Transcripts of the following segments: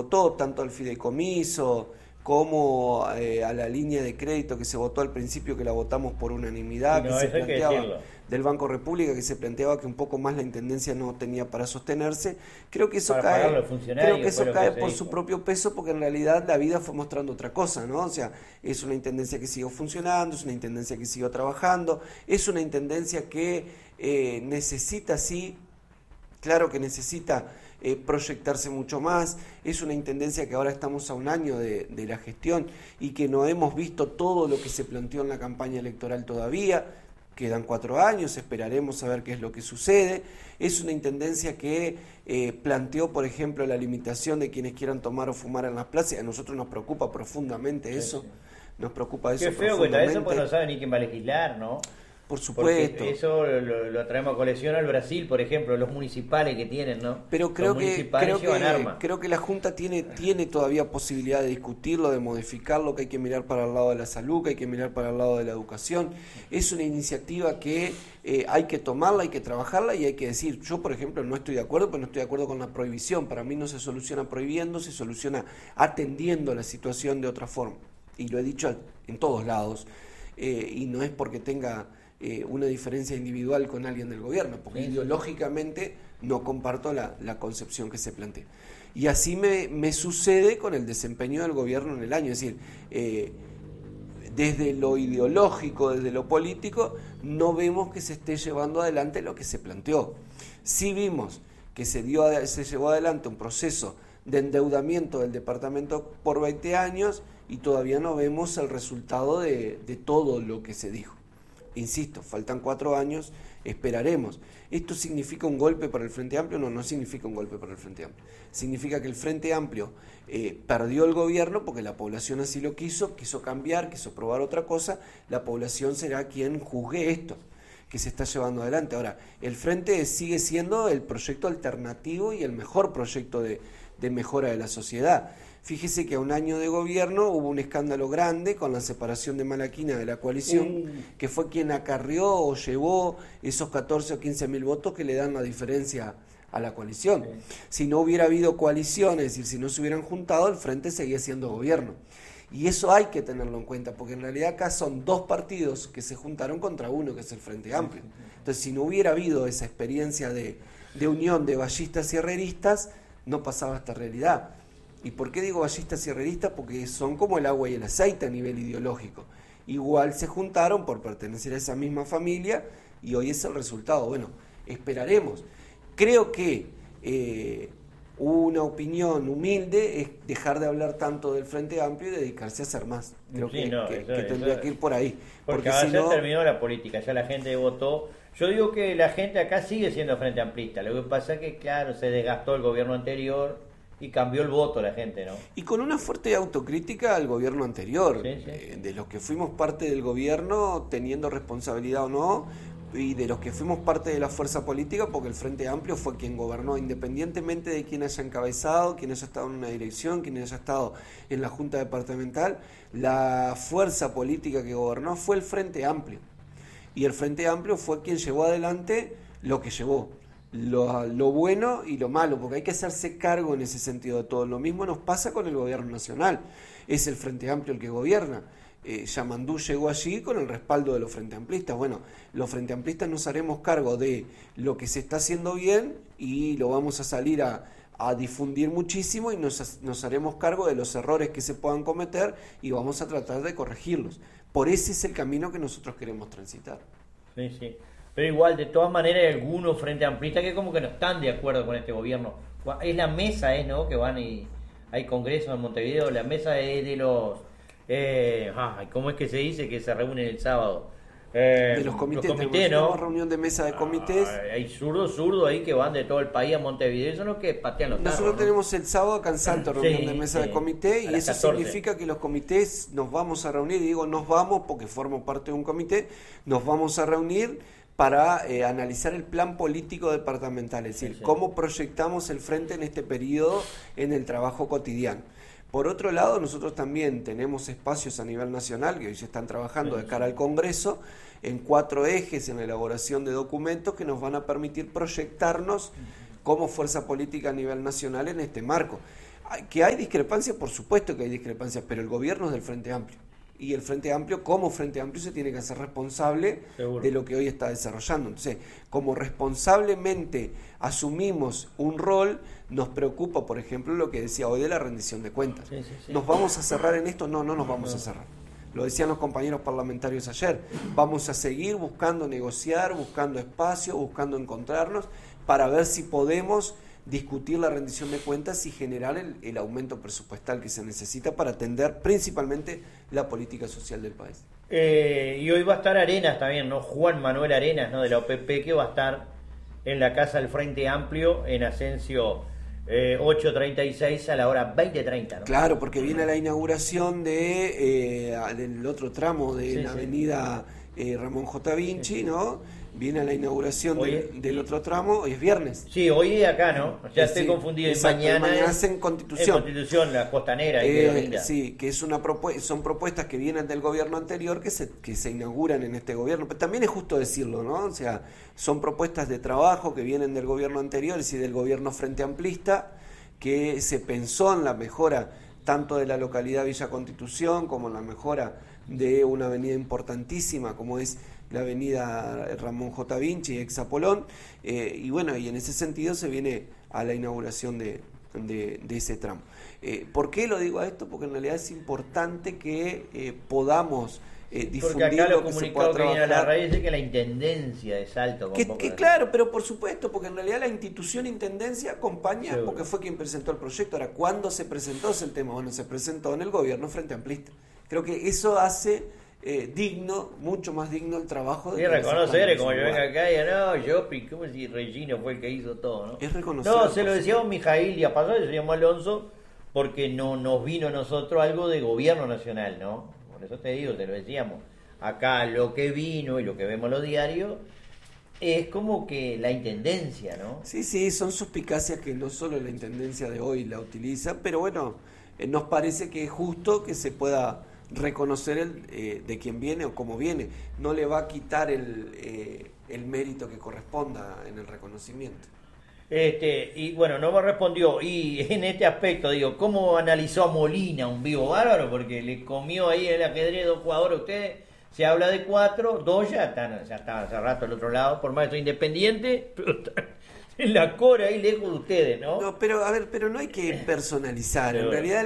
votó, tanto al fideicomiso como a la línea de crédito que se votó al principio, que la votamos por unanimidad, que se planteaba del Banco República, que se planteaba que un poco más la Intendencia no tenía para sostenerse. Creo que eso cae por su propio peso, porque en realidad la vida fue mostrando otra cosa, ¿no? O sea, es una Intendencia que siguió funcionando, es una Intendencia que siguió trabajando, es una Intendencia que necesita, sí, claro que necesita proyectarse mucho más. Es una intendencia que ahora estamos a un año de la gestión y que no hemos visto todo lo que se planteó en la campaña electoral todavía. Quedan 4 años, esperaremos a ver qué es lo que sucede. Es una intendencia que planteó, por ejemplo, la limitación de quienes quieran tomar o fumar en las plazas. A nosotros nos preocupa profundamente eso. Sí. Nos preocupa eso profundamente. Qué feo que eso, pues no sabe ni quién va a legislar, ¿no? Por supuesto. Porque eso lo traemos a colección al Brasil, por ejemplo, los municipales que tienen, ¿no? Pero creo que la Junta tiene todavía posibilidad de discutirlo, de modificarlo, que hay que mirar para el lado de la salud, que hay que mirar para el lado de la educación. Es una iniciativa que hay que tomarla, hay que trabajarla y hay que decir, yo por ejemplo no estoy de acuerdo, pero no estoy de acuerdo con la prohibición. Para mí no se soluciona prohibiendo, se soluciona atendiendo la situación de otra forma. Y lo he dicho en todos lados. Y no es porque tenga una diferencia individual con alguien del gobierno, porque ideológicamente no comparto la concepción que se plantea. Y así me sucede con el desempeño del gobierno en el año, es decir, desde lo ideológico, desde lo político, no vemos que se esté llevando adelante lo que se planteó. Sí vimos que se llevó adelante un proceso de endeudamiento del departamento por 20 años y todavía no vemos el resultado de todo lo que se dijo. Insisto, faltan 4 años, esperaremos. ¿Esto significa un golpe para el Frente Amplio? No, no significa un golpe para el Frente Amplio. Significa que el Frente Amplio perdió el gobierno porque la población así lo quiso cambiar, quiso probar otra cosa. La población será quien juzgue esto que se está llevando adelante. Ahora, el Frente sigue siendo el proyecto alternativo y el mejor proyecto de mejora de la sociedad. Fíjese que a un año de gobierno hubo un escándalo grande con la separación de Malaquina de la coalición, que fue quien acarrió o llevó esos 14 o 15 mil votos que le dan la diferencia a la coalición. Si no hubiera habido coalición, es decir, si no se hubieran juntado, el Frente seguía siendo gobierno. Y eso hay que tenerlo en cuenta, porque en realidad acá son 2 partidos que se juntaron contra uno, que es el Frente Amplio. Entonces, si no hubiera habido esa experiencia de unión de ballistas y herreristas, no pasaba esta realidad. ¿Y por qué digo ballistas y herreristas? Porque son como el agua y el aceite a nivel ideológico. Igual se juntaron por pertenecer a esa misma familia y hoy es el resultado. Bueno, esperaremos. Creo que una opinión humilde es dejar de hablar tanto del Frente Amplio y dedicarse a hacer más. Creo que tendría que ir por ahí. Porque ahora ya terminó la política, ya la gente votó. Yo digo que la gente acá sigue siendo Frente Amplista. Lo que pasa es que, claro, se desgastó el gobierno anterior y cambió el voto la gente, ¿no? Y con una fuerte autocrítica al gobierno anterior, de los que fuimos parte del gobierno, teniendo responsabilidad o no, y de los que fuimos parte de la fuerza política, porque el Frente Amplio fue quien gobernó, independientemente de quién haya encabezado, quién haya estado en una dirección, quién haya estado en la Junta Departamental, la fuerza política que gobernó fue el Frente Amplio. Y el Frente Amplio fue quien llevó adelante lo que llevó. Lo bueno y lo malo, porque hay que hacerse cargo en ese sentido de todo. Lo mismo nos pasa con el gobierno nacional. Es el Frente Amplio el que gobierna. Yamandú llegó allí con el respaldo de los Frente Amplistas. Bueno, los Frente Amplistas nos haremos cargo de lo que se está haciendo bien y lo vamos a salir a difundir muchísimo y nos haremos cargo de los errores que se puedan cometer y vamos a tratar de corregirlos. Por ese es el camino que nosotros queremos transitar. Sí, sí. Pero igual, de todas maneras, hay algunos Frente Amplistas que como que no están de acuerdo con este gobierno. Es la mesa, ¿no? Que van y hay congresos en Montevideo. La mesa es de los... ¿cómo es que se dice? Que se reúnen el sábado. De los comités, ¿no? Una reunión de mesa de comités. Hay zurdos ahí que van de todo el país a Montevideo. Eso no es que patean los tarros. Nosotros tenemos el sábado acá en Salto reunión de mesa de comité y eso 14. Significa que los comités nos vamos a reunir. Y digo nos vamos porque formo parte de un comité. Nos vamos a reunir para analizar el plan político departamental, es decir, cómo proyectamos el Frente en este periodo en el trabajo cotidiano. Por otro lado, nosotros también tenemos espacios a nivel nacional que hoy se están trabajando de cara al Congreso en 4 ejes en la elaboración de documentos que nos van a permitir proyectarnos como fuerza política a nivel nacional en este marco. Que hay discrepancias, por supuesto que hay discrepancias, pero el gobierno es del Frente Amplio. Y el Frente Amplio, como Frente Amplio, se tiene que hacer responsable de lo que hoy está desarrollando. Entonces, como responsablemente asumimos un rol, nos preocupa, por ejemplo, lo que decía hoy de la rendición de cuentas. Sí. ¿Nos vamos a cerrar en esto? No nos vamos a cerrar. Lo decían los compañeros parlamentarios ayer. Vamos a seguir buscando negociar, buscando espacio, buscando encontrarnos para ver si podemos discutir la rendición de cuentas y generar el aumento presupuestal que se necesita para atender principalmente la política social del país. Y hoy va a estar Arenas también, ¿no? Juan Manuel Arenas, ¿no? De la OPP, que va a estar en la Casa del Frente Amplio en Asensio 8:36 a la hora 20:30, ¿no? Claro, porque viene la inauguración del otro tramo de la avenida Ramón J. Vinci, ¿no? Viene la inauguración del otro tramo, hoy es viernes. Sí, hoy acá, ¿no? Ya estoy confundido. Exacto, mañana es en Constitución. En Constitución, la costanera. Sí, que es son propuestas que vienen del gobierno anterior que se inauguran en este gobierno. Pero también es justo decirlo, ¿no? O sea, son propuestas de trabajo que vienen del gobierno anterior, es decir, del gobierno Frente Amplista, que se pensó en la mejora tanto de la localidad Villa Constitución como en la mejora de una avenida importantísima como es la avenida Ramón J. Vinci, Exapolón, y bueno, y en ese sentido se viene a la inauguración de ese tramo. ¿Por qué lo digo a esto? Porque en realidad es importante que podamos difundir porque acá lo que se pueda trabajar. Que viene a la raíz es que la intendencia de Salto. Claro, pero por supuesto, porque en realidad la institución Intendencia acompaña, Seguro. Porque fue quien presentó el proyecto. Ahora, ¿cuándo se presentó ese tema? Bueno, se presentó en el gobierno Frente Amplista. Creo que eso hace mucho más digno el trabajo de... Y reconocer, como yo venga acá y como si Regino fue el que hizo todo, ¿no? Es reconocer. No, se lo decíamos Mijail y a pasar, se llamó Alonso, porque no nos vino a nosotros algo de gobierno nacional, ¿no? Por eso te digo, te lo decíamos. Acá lo que vino y lo que vemos en los diarios es como que la intendencia, ¿no? Sí, son suspicacias que no solo la intendencia de hoy la utiliza, pero bueno, nos parece que es justo que se pueda reconocer de quién viene o cómo viene. No le va a quitar el mérito que corresponda en el reconocimiento. Y bueno, no me respondió. Y en este aspecto, digo, ¿cómo analizó a Molina, un vivo bárbaro? Porque le comió ahí el ajedrez 2 jugadores. Usted se habla de 4, 2 ya están hace rato al otro lado, por más que soy independiente, pero están en la cora ahí lejos de ustedes, ¿no? No, pero a ver, no hay que personalizar. En realidad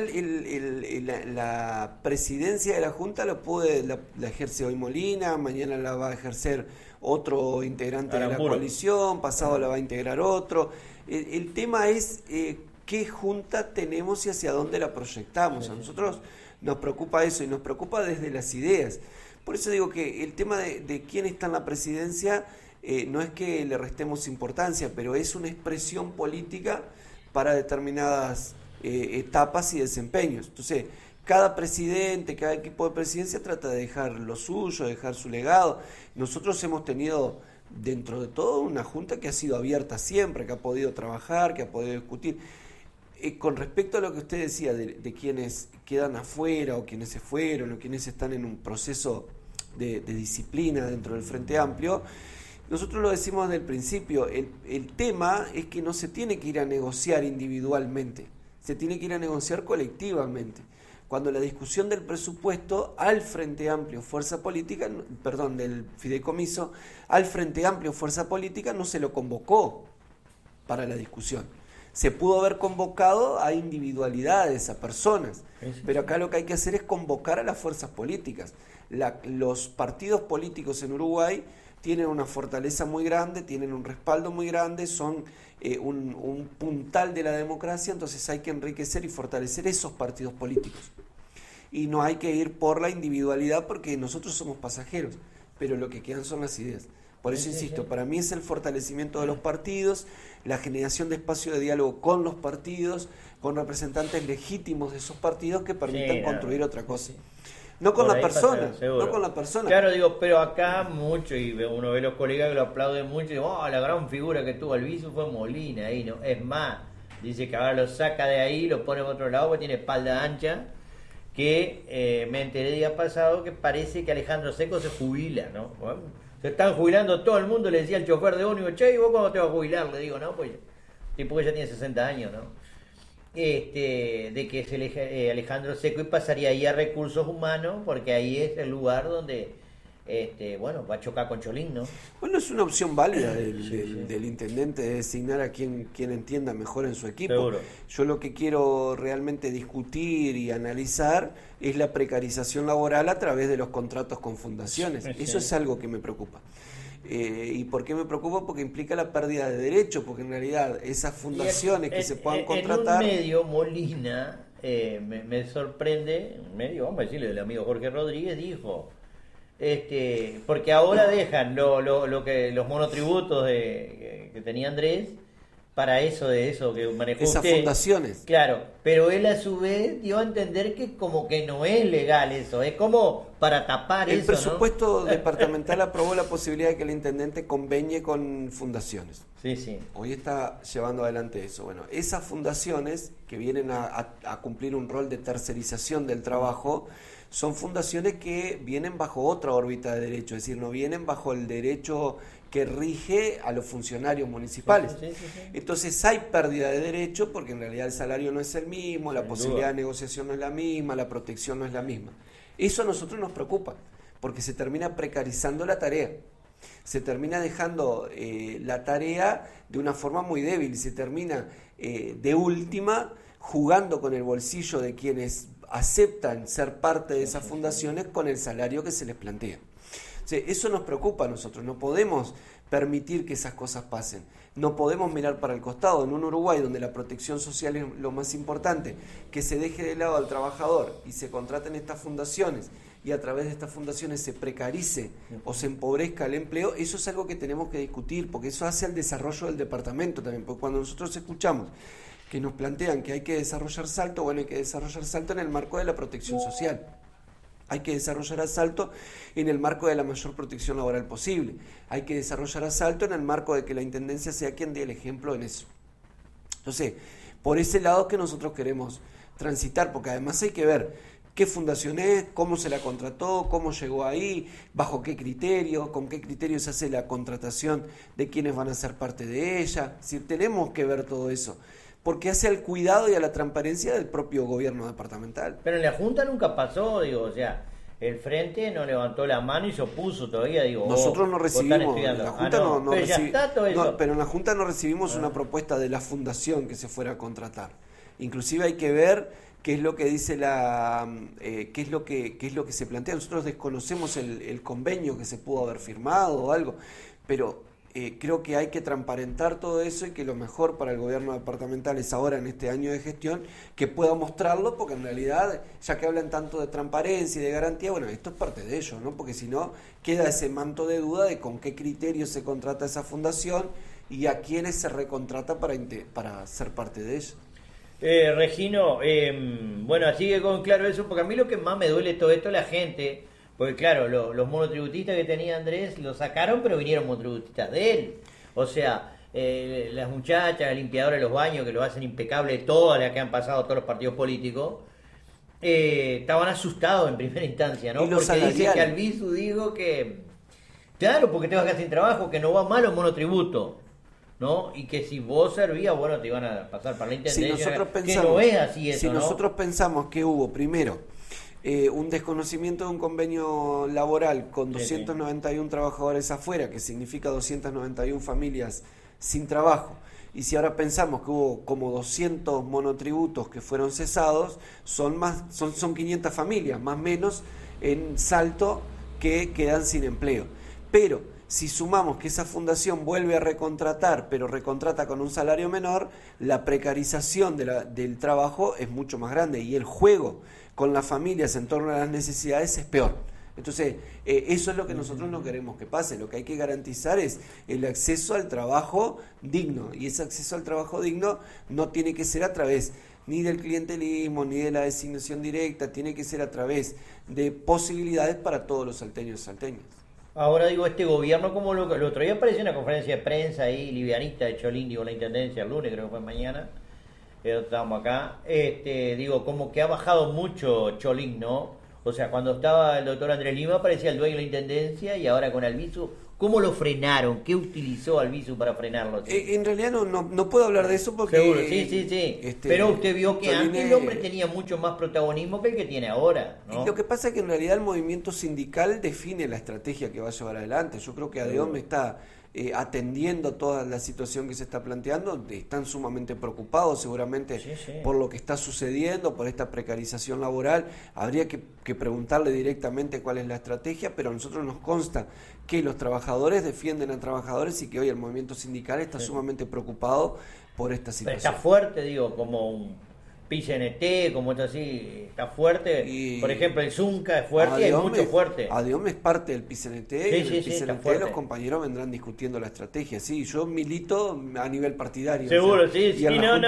la presidencia de la Junta la ejerce hoy Molina, mañana la va a ejercer otro integrante de la coalición, pasado la va a integrar otro. El tema es qué Junta tenemos y hacia dónde la proyectamos. A nosotros nos preocupa eso y nos preocupa desde las ideas. Por eso digo que el tema de quién está en la presidencia no es que le restemos importancia, pero es una expresión política para determinadas etapas y desempeños. Entonces, cada presidente, cada equipo de presidencia trata de dejar lo suyo, dejar su legado. Nosotros hemos tenido, dentro de todo, una junta que ha sido abierta siempre, que ha podido trabajar, que ha podido discutir. Con respecto a lo que usted decía de quienes quedan afuera o quienes se fueron o quienes están en un proceso de disciplina dentro del Frente Amplio, nosotros lo decimos desde el principio, el tema es que no se tiene que ir a negociar individualmente, se tiene que ir a negociar colectivamente. Cuando la discusión del presupuesto al Frente Amplio Fuerza Política, del fideicomiso, al Frente Amplio Fuerza Política no se lo convocó para la discusión. Se pudo haber convocado a individualidades, a personas, pero acá lo que hay que hacer es convocar a las fuerzas políticas. Los partidos políticos en Uruguay tienen una fortaleza muy grande, tienen un respaldo muy grande, son un puntal de la democracia, entonces hay que enriquecer y fortalecer esos partidos políticos. Y no hay que ir por la individualidad porque nosotros somos pasajeros, pero lo que quedan son las ideas. Por eso insisto, para mí es el fortalecimiento de los partidos, la generación de espacio de diálogo con los partidos, con representantes legítimos de esos partidos que permitan construir otra cosa. No con la persona, no con la persona. Claro, digo, pero acá mucho, y uno ve los colegas que lo aplauden mucho, y digo, la gran figura que tuvo Albizu fue Molina ahí, ¿no? Es más, dice que ahora lo saca de ahí, lo pone en otro lado, porque tiene espalda ancha, que me enteré el día pasado que parece que Alejandro Seco se jubila, ¿no? Bueno, se están jubilando todo el mundo, le decía el chofer de ómnibus, che, ¿y vos cuándo te vas a jubilar? Le digo, no, pues, tipo que ya tiene 60 años, ¿no? de que es Alejandro Secco y pasaría ahí a Recursos Humanos, porque ahí es el lugar donde va a chocar con Cholín, ¿no? Bueno, es una opción válida Sí, sí. del intendente de designar a quien entienda mejor en su equipo. Seguro. Yo lo que quiero realmente discutir y analizar es la precarización laboral a través de los contratos con fundaciones. Sí. Eso es algo que me preocupa. ¿Y por qué me preocupa? Porque implica la pérdida de derechos, porque en realidad esas fundaciones que se puedan contratar... En un medio, Molina, me sorprende, un medio, vamos a decirle, el amigo Jorge Rodríguez dijo, porque ahora dejan lo que los monotributos que tenía Andrés para eso que manejó esas usted. Fundaciones. Claro, pero él a su vez dio a entender que como que no es legal eso, es como para tapar El eso, presupuesto ¿no? departamental aprobó la posibilidad de que el intendente convenye con fundaciones. Sí. Hoy está llevando adelante eso. Bueno, esas fundaciones que vienen a cumplir un rol de tercerización del trabajo son fundaciones que vienen bajo otra órbita de derecho, es decir, no vienen bajo el derecho que rige a los funcionarios municipales. Sí. Entonces hay pérdida de derecho porque en realidad el salario no es el mismo, la posibilidad de negociación no es la misma, la protección no es la misma. Eso a nosotros nos preocupa porque se termina precarizando la tarea. Se termina dejando la tarea de una forma muy débil, se termina de última jugando con el bolsillo de quienes aceptan ser parte de esas fundaciones con el salario que se les plantea. O sea, eso nos preocupa a nosotros, no podemos permitir que esas cosas pasen, no podemos mirar para el costado. En un Uruguay donde la protección social es lo más importante, que se deje de lado al trabajador y se contraten estas fundaciones y a través de estas fundaciones se precarice o se empobrezca el empleo, eso es algo que tenemos que discutir, porque eso hace al desarrollo del departamento también, porque cuando nosotros escuchamos que nos plantean que hay que desarrollar Salto, bueno, hay que desarrollar Salto en el marco de la protección social. Hay que desarrollar Asalto en el marco de la mayor protección laboral posible. Hay que desarrollar Asalto en el marco de que la Intendencia sea quien dé el ejemplo en eso. Entonces, por ese lado que nosotros queremos transitar, porque además hay que ver qué fundación es, cómo se la contrató, cómo llegó ahí, bajo qué criterio, con qué criterio se hace la contratación de quienes van a ser parte de ella. Es decir, tenemos que ver todo eso, porque hace al cuidado y a la transparencia del propio gobierno departamental. Pero en la Junta nunca pasó, o sea, el Frente no levantó la mano y se opuso todavía, Nosotros no recibimos, en la Junta pero en la Junta no recibimos una Ah. propuesta de la Fundación que se fuera a contratar. Inclusive hay que ver qué es lo que dice qué es lo que se plantea. Nosotros desconocemos el convenio que se pudo haber firmado o algo, pero creo que hay que transparentar todo eso y que lo mejor para el gobierno departamental es ahora en este año de gestión que pueda mostrarlo, porque en realidad, ya que hablan tanto de transparencia y de garantía, bueno, esto es parte de ello, ¿no? Porque si no, queda ese manto de duda de con qué criterio se contrata esa fundación y a quiénes se recontrata para ser parte de ella. Regino, bueno, así que con claro eso, porque a mí lo que más me duele todo esto es la gente, porque claro, los monotributistas que tenía Andrés lo sacaron, pero vinieron monotributistas de él. O sea, las muchachas, las limpiadoras de los baños, que lo hacen impecable, todas las que han pasado todos los partidos políticos, estaban asustados en primera instancia, ¿no? Y los porque dice salariales. que Albizu dijo que, claro, porque te vas a quedar sin trabajo, que no va mal los monotributos, ¿no? Y que si vos servías, bueno, te iban a pasar para la intendencia. Si nosotros que pensamos, no es así eso, si ¿no? nosotros pensamos que hubo primero un desconocimiento de un convenio laboral con 291 trabajadores afuera, que significa 291 familias sin trabajo, y si ahora pensamos que hubo como 200 monotributos que fueron cesados, son 500 familias, más o menos, en Salto, que quedan sin empleo. Pero si sumamos que esa fundación vuelve a recontratar, pero recontrata con un salario menor, la precarización del trabajo es mucho más grande y el juego con las familias en torno a las necesidades es peor. Entonces, eso es lo que nosotros no queremos que pase. Lo que hay que garantizar es el acceso al trabajo digno, y ese acceso al trabajo digno no tiene que ser a través ni del clientelismo, ni de la designación directa, tiene que ser a través de posibilidades para todos los salteños y salteñas. Ahora digo, este gobierno, como el otro día apareció en una conferencia de prensa ahí, livianista de Cholín, digo, la intendencia el lunes, creo que fue mañana, estábamos acá, digo, como que ha bajado mucho Cholín, ¿no? O sea, cuando estaba el doctor Andrés Lima parecía el dueño de la intendencia y ahora con Albizu ¿Cómo lo frenaron? ¿Qué utilizó Albizu para frenarlo? En realidad no puedo hablar de eso porque... Seguro, sí. Pero usted vio que antes el hombre tenía mucho más protagonismo que el que tiene ahora, ¿no? Lo que pasa es que en realidad el movimiento sindical define la estrategia que va a llevar adelante. Yo creo que ADEOM está atendiendo toda la situación que se está planteando, están sumamente preocupados seguramente por lo que está sucediendo, por esta precarización laboral. Habría que preguntarle directamente cuál es la estrategia, pero a nosotros nos consta que los trabajadores defienden a trabajadores y que hoy el movimiento sindical está sumamente preocupado por esta situación. Pero está fuerte, digo, como un PCNT, como esto así, está fuerte. Por ejemplo, el Zunca es fuerte y hay mucho fuerte. ADEOM es parte del PCNT y en el PCNT los compañeros vendrán discutiendo la estrategia. Sí, yo milito a nivel partidario. Seguro, o sea, sí,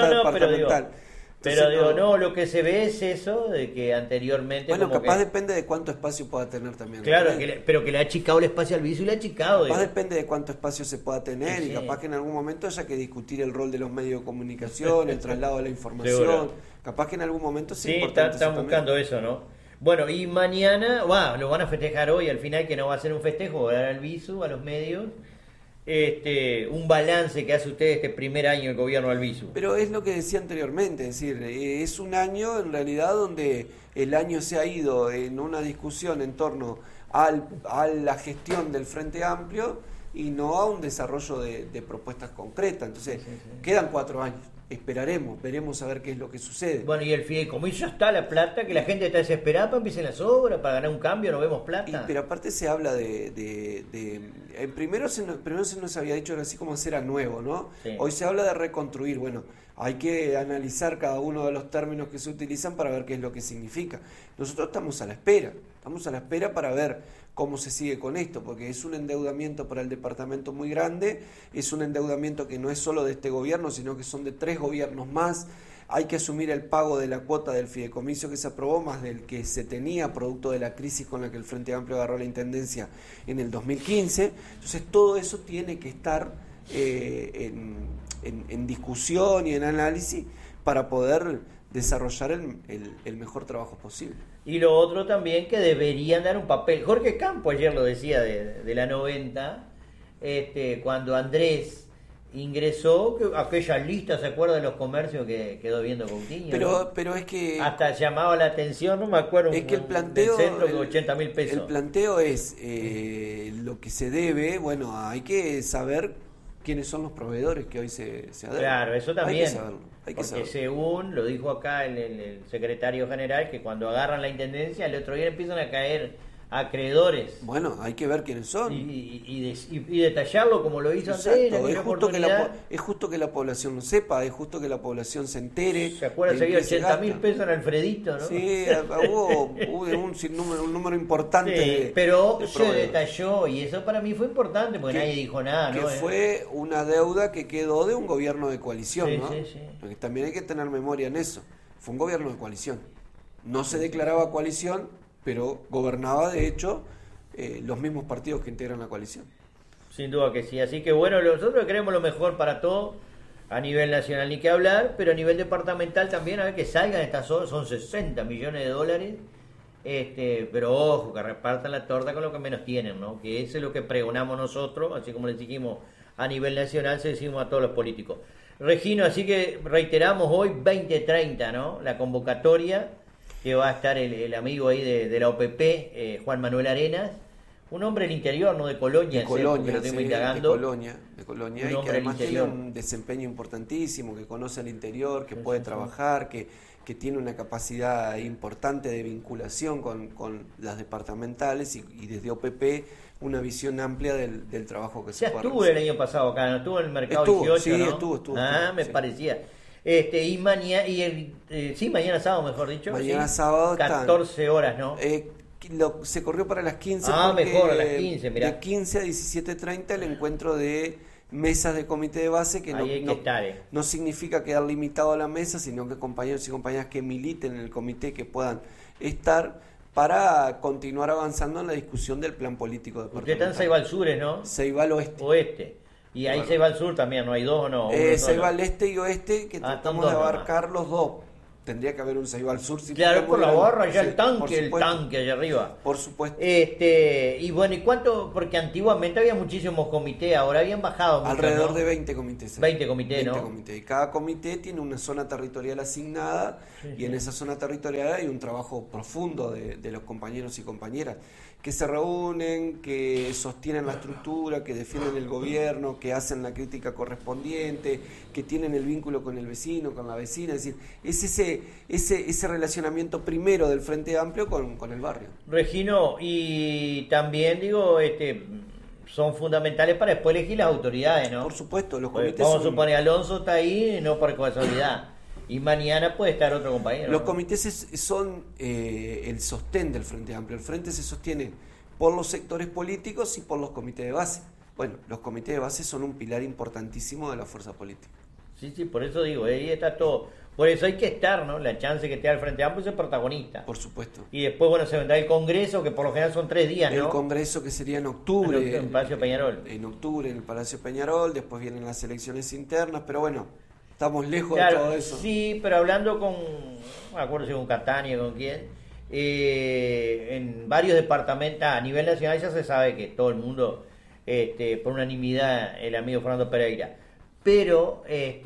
pero digo, lo que se ve es eso de que anteriormente... Bueno, capaz depende de cuánto espacio pueda tener también. Claro, pero que le ha achicado el espacio al Albizu y le ha achicado. Capaz depende de cuánto espacio se pueda tener y capaz que en algún momento haya que discutir el rol de los medios de comunicación, el traslado de la información. Seguro. Capaz que en algún momento sí, están buscando eso, ¿no? Bueno, y mañana, lo van a festejar hoy, al final que no va a ser un festejo, va a dar al Albizu, a los medios. Un balance que hace usted este primer año del gobierno Albizu. Pero es lo que decía anteriormente, es decir, es un año en realidad donde el año se ha ido en una discusión en torno a la gestión del Frente Amplio y no a un desarrollo de propuestas concretas. Entonces, quedan 4 años. Esperaremos, veremos a ver qué es lo que sucede. Bueno, y el fideicomiso está la plata, que la gente está desesperada para empiecen las obras, para ganar un cambio, no vemos plata. Pero aparte se habla primero se nos había dicho que así como era nuevo, ¿no? Sí. Hoy se habla de reconstruir. Bueno, hay que analizar cada uno de los términos que se utilizan para ver qué es lo que significa. Nosotros estamos a la espera para ver cómo se sigue con esto, porque es un endeudamiento para el departamento muy grande, es un endeudamiento que no es solo de este gobierno, sino que son de 3 gobiernos más. Hay que asumir el pago de la cuota del fideicomiso que se aprobó, más del que se tenía producto de la crisis con la que el Frente Amplio agarró la intendencia en el 2015. Entonces todo eso tiene que estar en discusión y en análisis para poder desarrollar el mejor trabajo posible. Y lo otro también que deberían dar un papel. Jorge Campo ayer lo decía de la 90, cuando Andrés ingresó, aquella lista, ¿se acuerda de los comercios que quedó viendo Coutinho? Pero es que... Hasta llamaba la atención, no me acuerdo, es que el planteo, del centro de 80.000 pesos. El planteo es lo que se debe, bueno, hay que saber quiénes son los proveedores que hoy se adeudan. Claro, eso también. Hay que saberlo. Según lo dijo acá el secretario general, que cuando agarran la intendencia, el otro día empiezan a caer acreedores. Bueno, hay que ver quiénes son. Y detallarlo como lo hizo Andrés. Es justo que la población lo sepa, es justo que la población se entere. ¿Se acuerdan? Se había 80.000 pesos en Alfredito, ¿no? Sí, hubo un número importante. Sí, pero se detalló y eso para mí fue importante porque nadie dijo nada, ¿no? Que fue una deuda que quedó de un gobierno de coalición, ¿no? Sí. Porque también hay que tener memoria en eso. Fue un gobierno de coalición. No se declaraba coalición, pero gobernaba de hecho los mismos partidos que integran la coalición. Sin duda que sí, así que bueno, nosotros queremos lo mejor para todos a nivel nacional, ni que hablar, pero a nivel departamental también, a ver que salgan estas obras, son 60 millones de dólares, pero ojo, que repartan la torta con lo que menos tienen, ¿no? Que eso es lo que pregonamos nosotros, así como les dijimos a nivel nacional, se decimos a todos los políticos. Regino, así que reiteramos hoy 20:30, ¿no? La convocatoria que va a estar el amigo ahí de la OPP, Juan Manuel Arenas, un hombre del interior, no de Colonia, de Colonia, lo tengo indagando. De Colonia, y que además tiene un desempeño importantísimo, que conoce el interior, que puede trabajar, que tiene una capacidad importante de vinculación con las departamentales y desde OPP una visión amplia del trabajo que se puede estuvo realizar. El año pasado acá, ¿no? Estuvo en el mercado 18, sí, ¿no? Estuvo. Me parecía. Mañana sábado, mejor dicho. Mañana sábado 14 horas, ¿no? Se corrió para las 15. Mejor, a las 15, mirá. De 15 a 17:30 el encuentro de mesas de comité de base, que no significa quedar limitado a la mesa, sino que compañeros y compañeras que militen en el comité que puedan estar para continuar avanzando en la discusión del plan político departamental. Usted está en Ceibal Sur, ¿no? Ceibal Oeste. Oeste. Y ahí Ceibal Sur también, ¿no? ¿Hay dos o no? Ceibal Este y Oeste, que tratamos de abarcar los dos. tendría que haber un Ceibal Sur. Claro, por la barra, allá sí, el tanque allá arriba. Por supuesto. Y bueno, ¿y cuánto? Porque antiguamente había muchísimos comités, ahora habían bajado mucho, Alrededor ¿no? de 20 comités. 20 comités, 20 ¿no? comités. Y cada comité tiene una zona territorial asignada, y en esa zona territorial hay un trabajo profundo de los compañeros y compañeras que se reúnen, que sostienen la estructura, que defienden el gobierno, que hacen la crítica correspondiente, que tienen el vínculo con el vecino, con la vecina. Es decir, es ese relacionamiento primero del Frente Amplio con el barrio. Regino, y también digo, son fundamentales para después elegir las autoridades, ¿no? Por supuesto, los Pues, comités vamos a suponer, Alonso está ahí, no por casualidad. Y mañana puede estar otro compañero. Los ¿no? comités son el sostén del Frente Amplio. El Frente se sostiene por los sectores políticos y por los comités de base. Bueno, los comités de base son un pilar importantísimo de la fuerza política. Sí, por eso digo, ahí está todo. Por eso hay que estar, ¿no? La chance que te da el Frente Amplio es ser protagonista. Por supuesto. Y después, bueno, se vendrá el Congreso, que por lo general son 3 días, ¿no? El Congreso que sería en octubre. En el Palacio Peñarol. En octubre en el Palacio Peñarol, después vienen las elecciones internas, pero bueno, estamos lejos Claro, de todo eso. Sí, pero hablando con, no me acuerdo si con Catania, con quién, en varios departamentos, a nivel nacional ya se sabe que todo el mundo, por unanimidad, el amigo Fernando Pereira, pero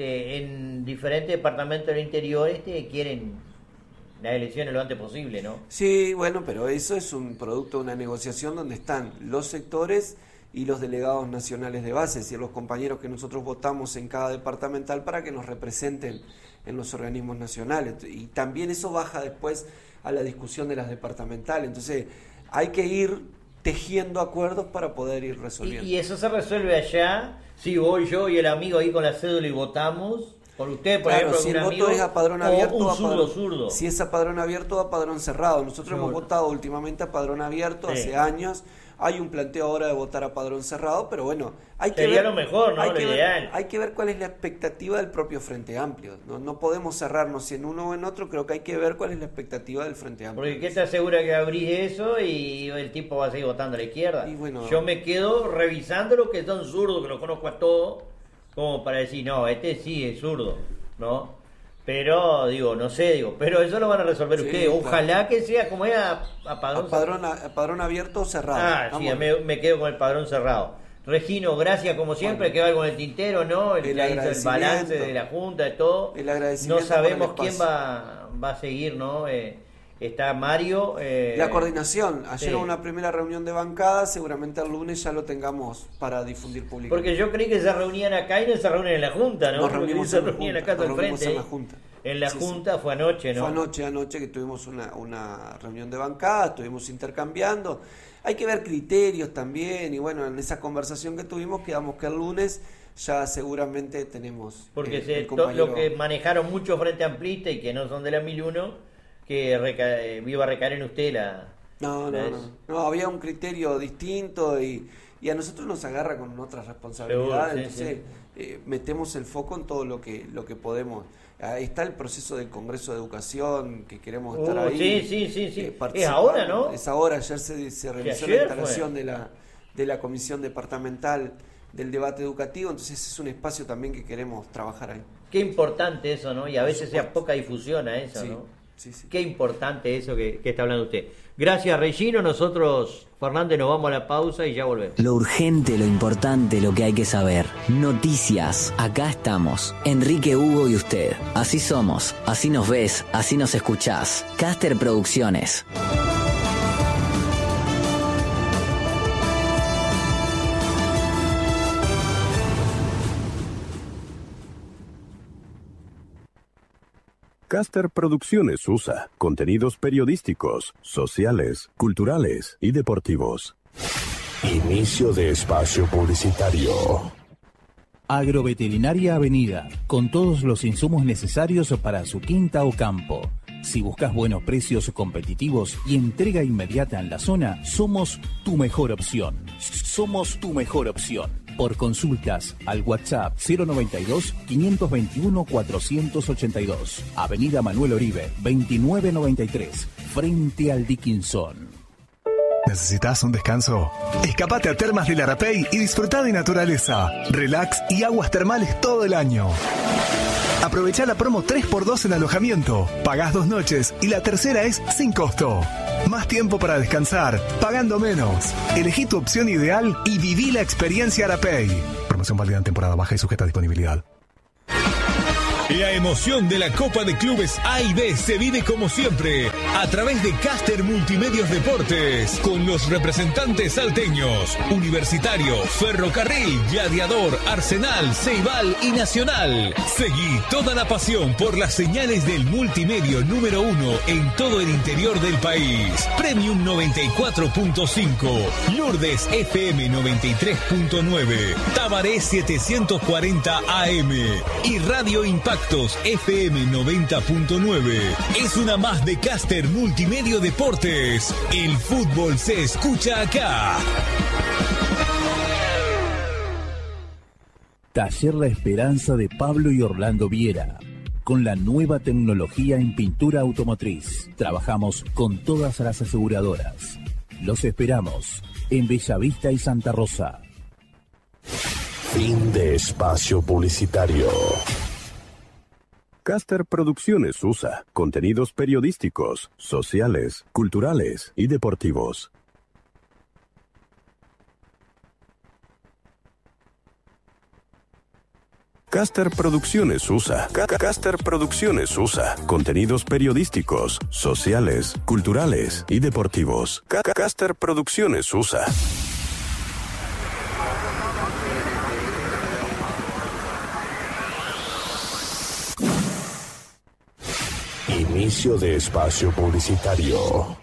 en diferentes departamentos del interior quieren las elecciones lo antes posible, ¿no? Sí, bueno, pero eso es un producto de una negociación donde están los sectores y los delegados nacionales de base, es decir, los compañeros que nosotros votamos en cada departamental para que nos representen en los organismos nacionales. Y también eso baja después a la discusión de las departamentales. Entonces, hay que ir tejiendo acuerdos para poder ir resolviendo. Y eso se resuelve allá, si voy yo y el amigo ahí con la cédula y votamos, por usted, por claro, ejemplo, si el un voto amigo, es a padrón abierto o o un a zurdo. Si es a padrón abierto o a padrón cerrado. Nosotros Seguro. hemos votado últimamente a padrón abierto Sí. hace años. Hay un planteo ahora de votar a padrón cerrado, pero bueno, hay que Sería ver, lo mejor, ¿no? hay Lo que ver- ideal. hay que ver cuál es la expectativa del propio Frente Amplio. No podemos cerrarnos en uno o en otro, creo que hay que ver cuál es la expectativa del Frente Amplio. Porque ¿qué te asegura que abrís eso y el tipo va a seguir votando a la izquierda? Y bueno, yo me quedo revisando los que son zurdos, que los conozco a todos, como para decir, no, sí es zurdo, ¿no? Pero, pero eso lo van a resolver Sí, ustedes. Ojalá claro. que sea como es a padrón. a padrón abierto o cerrado. Sí, Vamos. me quedo con el padrón cerrado. Regino, gracias como siempre, Bueno. que va con el tintero, ¿no? El Ya hizo el agradecimiento. balance de la Junta, de todo. El agradecimiento No sabemos por el quién va a seguir, ¿no? Está Mario. La coordinación. Ayer sí. hubo una primera reunión de bancada, seguramente el lunes ya lo tengamos para difundir públicamente. Porque yo creí que se reunían acá y no se reúnen en la Junta, ¿no? Nos Porque reunimos se en la reunían Junta, acá nos al reunimos frente. en la Junta. En la Sí, Junta fue anoche, ¿no? Fue anoche que tuvimos una reunión de bancada, estuvimos intercambiando. Hay que ver criterios también, y bueno, en esa conversación que tuvimos quedamos que el lunes ya seguramente tenemos. Porque el compañero- lo que manejaron muchos frente amplistas y que no son de la 1001, que iba a recaer en usted No, había un criterio distinto y a nosotros nos agarra con otras responsabilidades, Seguro, sí, entonces metemos el foco en todo lo que podemos. Ahí está el proceso del Congreso de Educación, que queremos estar ahí. Sí. Es participando. ahora, ¿no? Es ahora, ayer se realizó ayer la instalación de la Comisión Departamental del Debate Educativo, entonces es un espacio también que queremos trabajar ahí. Qué importante eso, ¿no? Y a veces sea poca difusión a eso, Sí. ¿no? Sí. Qué importante eso que está hablando usted. Gracias, Regino. Nosotros, Fernández, nos vamos a la pausa y ya volvemos. Lo urgente, lo importante, lo que hay que saber. Noticias. Acá estamos. Enrique, Hugo y usted. Así somos. Así nos ves. Así nos escuchás. Caster Producciones. Caster Producciones USA. Contenidos periodísticos, sociales, culturales y deportivos. Inicio de espacio publicitario. Agroveterinaria Avenida, con todos los insumos necesarios para su quinta o campo. Si buscas buenos precios competitivos y entrega inmediata en la zona, somos tu mejor opción. Somos tu mejor opción. Por consultas al WhatsApp 092-521-482. Avenida Manuel Oribe, 2993, frente al Dickinson. ¿Necesitas un descanso? Escapate a Termas del Arapey y disfruta de naturaleza, relax y aguas termales todo el año. Aprovecha la promo 3x2 en alojamiento. Pagás 2 noches y la tercera es sin costo. Más tiempo para descansar, pagando menos. Elegí tu opción ideal y viví la experiencia Arapey. Promoción válida en temporada baja y sujeta a disponibilidad. La emoción de la Copa de Clubes A y B se vive como siempre a través de Caster Multimedios Deportes con los representantes salteños: Universitario, Ferrocarril, Gladiador, Arsenal, Ceibal y Nacional. Seguí toda la pasión por las señales del multimedio número 1 en todo el interior del país. Premium 94.5, Lourdes FM 93.9, Tabaré 740 AM y Radio Impactos FM 90.9. Es una más de Caster Multimedio Deportes. El fútbol se escucha acá. Taller La Esperanza de Pablo y Orlando Viera. Con la nueva tecnología en pintura automotriz. Trabajamos con todas las aseguradoras. Los esperamos en Bellavista y Santa Rosa. Fin de espacio publicitario. Caster Producciones USA. Contenidos periodísticos, sociales, culturales y deportivos. Caster Producciones USA. Caster Producciones USA. Contenidos periodísticos, sociales, culturales y deportivos. Caster Producciones USA. Inicio de espacio publicitario.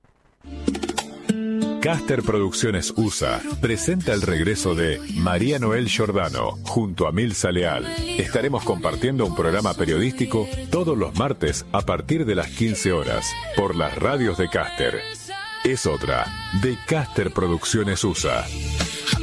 Caster Producciones USA presenta el regreso de María Noel Giordano junto a Milza Leal. Estaremos compartiendo un programa periodístico todos los martes a partir de las 15 horas por las radios de Caster. Es otra de Caster Producciones USA.